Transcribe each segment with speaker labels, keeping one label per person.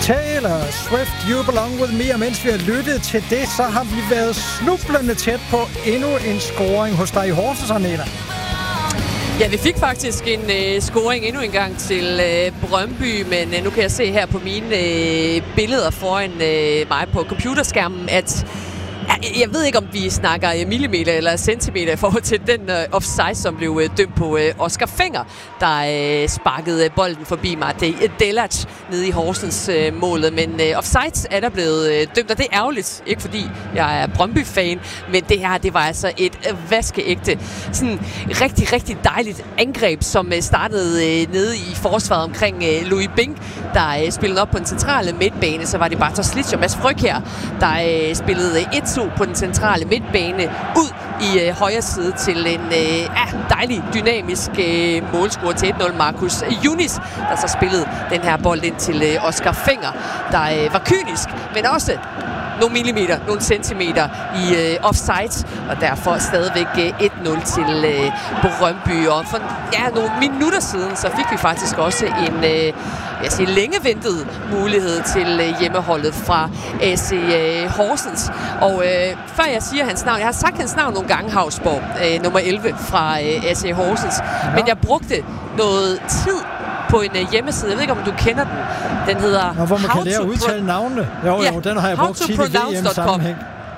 Speaker 1: Taylor Swift, You Belong With Me, og mens vi har lyttet til det, så har vi været snublende tæt på endnu en scoring hos dig i Horsens, Agneta.
Speaker 2: Ja, vi fik faktisk en scoring endnu en gang til Brøndby, men nu kan jeg se her på mine billeder foran mig på computerskærmen, at jeg ved ikke, om vi snakker millimeter eller centimeter i forhold til den offside, som blev dømt på Oscar Fenger, der sparkede bolden forbi Martin Delac nede i Horsens målet. Men offside er der blevet dømt, og det er ærgerligt. Ikke fordi jeg er Brøndby-fan, men det her, det var altså et vaskeægte, sådan rigtig, rigtig dejligt angreb, som startede nede i forsvaret omkring Louis Bing, der spillede op på den centrale midtbane. Så var det Bartosz Slić og Mads Frøkjær, der spillede 1-2 på den centrale midtbane ud i højre side til en dejlig, dynamisk målscorer til 1-0, Marcus Yunis, der så spillede den her bold ind til Oscar Fenger, der var kynisk, men også nogle millimeter, nogle centimeter i offside, og derfor stadigvæk 1-0 til Brøndby. Og for nogle minutter siden, så fik vi faktisk også en længe ventet mulighed til hjemmeholdet fra AC Horsens. Og før jeg siger hans navn, jeg har sagt hans navn nogle gange, Hausborg, nummer 11 fra AC Horsens, men jeg brugte noget tid på en hjemmeside. Jeg ved ikke, om du kender den. Den hedder...
Speaker 1: hvor man kan lære at udtale navnene. Jo, den har jeg brugt tit i VM-sammenhæng.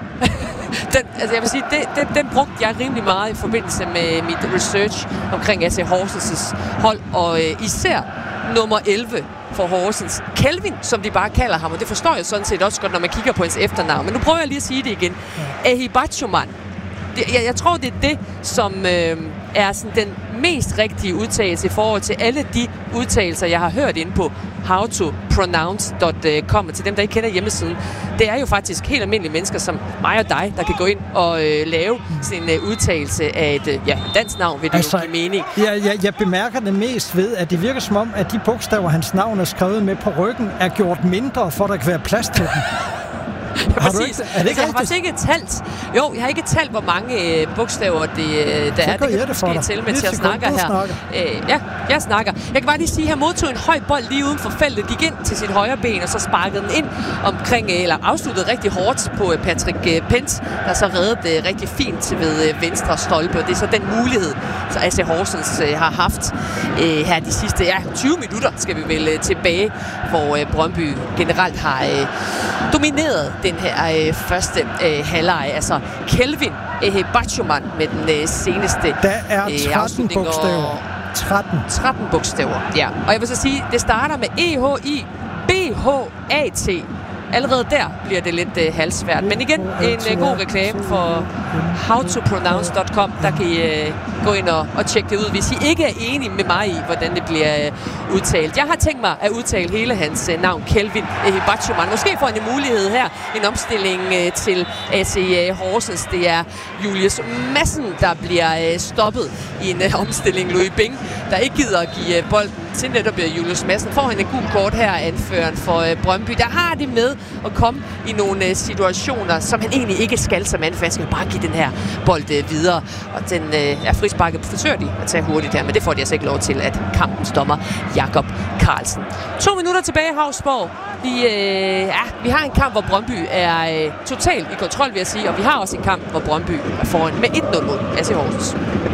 Speaker 2: Jeg vil sige, den brugte jeg rimelig meget i forbindelse med mit research omkring AC Horsens' hold, og især nummer 11 for Horsens. Kelvin, som de bare kalder ham, og det forstår jeg sådan set også godt, når man kigger på hans efternavn. Men nu prøver jeg lige at sige det igen. Ehibachoman. Jeg tror, det er det, som er sådan den mest rigtige udtalelse i forhold til alle de udtalelser, jeg har hørt inde på howtopronounce.com, til dem, der ikke kender hjemmesiden. Det er jo faktisk helt almindelige mennesker som mig og dig, der kan gå ind og lave sin udtalelse af et dansk navn, vil det jo give mening.
Speaker 1: Jeg bemærker det mest ved, at det virker som om, at de bogstaver, hans navn er skrevet med på ryggen, er gjort mindre, for at der kan være plads til dem.
Speaker 2: Præcis. Jeg har faktisk ikke talt. Jo, jeg har ikke talt, hvor mange bogstaver der er. Det kan måske tælle, mens jeg snakker her. Jeg snakker. Jeg kan bare lige sige, at han modtog en høj bold lige uden for feltet, gik ind til sit højre ben, og så sparkede den ind omkring, eller afsluttede rigtig hårdt på Patrick Pence, der så reddede rigtig fint ved venstre stolpe. Og det er så den mulighed, så AC Horsens har haft her de sidste 20 minutter, skal vi vel tilbage, hvor Brøndby generelt har domineret den her første halvleg. Altså Kelvin Ehibachoman med den seneste
Speaker 1: der er 13 bogstaver.
Speaker 2: 13 bogstaver, ja. Og jeg vil så sige, det starter med EHIBHAT. Allerede der bliver det lidt halvsvært. Men igen, en god reklame for howtopronounce.com. Der kan I gå ind og tjekke det ud, hvis I ikke er enige med mig i, hvordan det bliver udtalt. Jeg har tænkt mig at udtale hele hans navn, Kelvin Ehibachoman. Måske får han en mulighed her. En omstilling til AC Horsens. Det er Julius Madsen, der bliver stoppet i en omstilling. Louis Bing, der ikke gider at give bolden til netop Julius Madsen. Får han en god kort her, anføreren for Brøndby. Der har det med at komme i nogle situationer, som han egentlig ikke skal som anfører. Han skal bare give den her bold videre. Og den frisparket forsøger de at tage hurtigt her, men det får de altså ikke lov til, at kampens dommer Jakob Carlsen. 2 minutter tilbage, Hausborg. Vi har en kamp, hvor Brøndby er totalt i kontrol, vil jeg sige, og vi har også en kamp, hvor Brøndby er foran med 1-0 mod AC Horsens.